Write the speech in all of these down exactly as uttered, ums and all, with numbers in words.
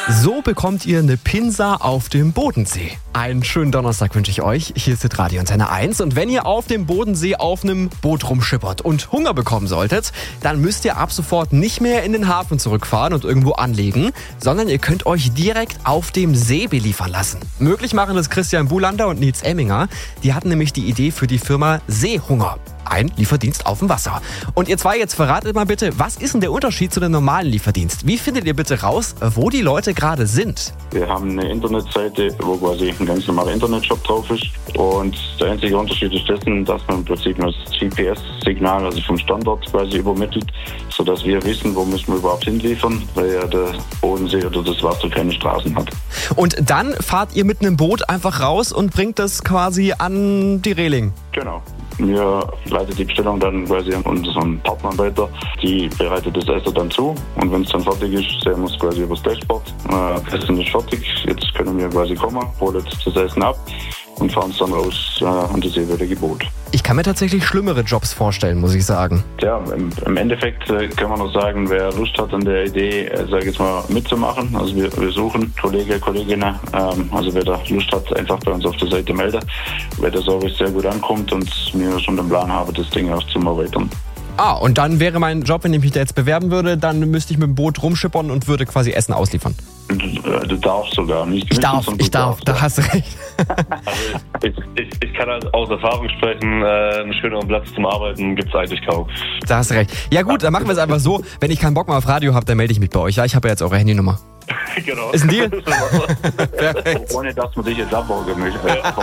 So bekommt ihr eine Pinsa auf dem Bodensee. Einen schönen Donnerstag wünsche ich euch. Hier ist Radio Antenne eins. Und wenn ihr auf dem Bodensee auf einem Boot rumschippert und Hunger bekommen solltet, dann müsst ihr ab sofort nicht mehr in den Hafen zurückfahren und irgendwo anlegen, sondern ihr könnt euch direkt auf dem See beliefern lassen. Möglich machen das Christian Bulander und Nils Emminger. Die hatten nämlich die Idee für die Firma Seehunger. Ein Lieferdienst auf dem Wasser. Und ihr zwei, jetzt verratet mal bitte, was ist denn der Unterschied zu dem normalen Lieferdienst? Wie findet ihr bitte raus, wo die Leute gerade sind? Wir haben eine Internetseite, wo quasi ein ganz normaler Internetshop drauf ist. Und der einzige Unterschied ist dessen, dass man im Prinzip das G P S-Signal, also vom Standort quasi übermittelt, sodass wir wissen, wo müssen wir überhaupt hinliefern, weil ja der Bodensee oder das Wasser keine Straßen hat. Und dann fahrt ihr mit einem Boot einfach raus und bringt das quasi an die Reling? Genau. Wir leiten die Bestellung dann quasi an unseren Partner weiter. Die bereitet das Essen dann zu. Und wenn es dann fertig ist, sehen wir es quasi übers Dashboard. Äh, Essen ist fertig. Jetzt können wir quasi kommen, holen das Essen ab und fahren es dann raus äh, an das jeweilige Boot. Ich kann mir tatsächlich schlimmere Jobs vorstellen, muss ich sagen. Ja, im, im Endeffekt äh, kann man noch sagen, wer Lust hat an der Idee, äh, sage ich jetzt mal, mitzumachen. Also wir, wir suchen Kollegen, Kolleginnen. Ähm, also wer da Lust hat, einfach bei uns auf der Seite melden. Weil der Service sehr gut ankommt und wir schon den Plan haben, das Ding auch zu erweitern. Ah, und dann wäre mein Job, wenn ich mich da jetzt bewerben würde, dann müsste ich mit dem Boot rumschippern und würde quasi Essen ausliefern. Du, du darfst sogar nicht. Ich darf, ich darf, da hast du recht. Also ich, ich, ich kann halt aus Erfahrung sprechen, äh, einen schöneren Platz zum Arbeiten gibt es eigentlich kaum. Da hast du recht. Ja gut, dann machen wir es einfach so, wenn ich keinen Bock mehr auf Radio habe, dann melde ich mich bei euch. Ja, ich habe ja jetzt eure Handynummer. Genau. Ist ein Deal? Perfekt. Ohne dass man dich jetzt abbauen möchte.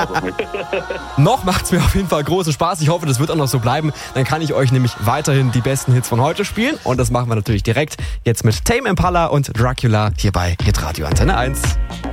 Noch macht es mir auf jeden Fall großen Spaß. Ich hoffe, das wird auch noch so bleiben. Dann kann ich euch nämlich weiterhin die besten Hits von heute spielen. Und das machen wir natürlich direkt jetzt mit Tame Impala und Dracula hier bei Hit Radio Antenne eins.